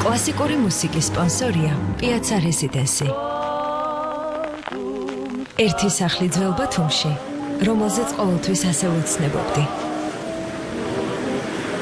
კლასიკური მუსიკის სპონსორია პიაცა რეზიდენსი. ერთი სახლი ძველ ბათუმში, რომელზეც ყოველთვის ასე ვუცნებობდი.